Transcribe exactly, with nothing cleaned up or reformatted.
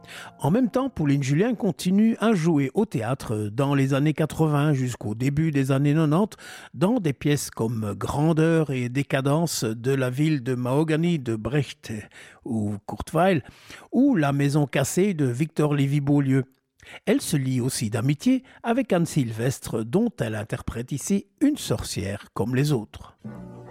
En même temps, Pauline Julien continue à jouer au théâtre dans les années quatre-vingts jusqu'au début des années quatre-vingt-dix dans des pièces comme Grandeur et Décadence de la ville de Mahogany de Brecht ou Kurzweil ou La maison cassée de Victor Lévy-Beaulieu. Elle se lie aussi d'amitié avec Anne Sylvestre dont elle interprète ici une sorcière comme les autres.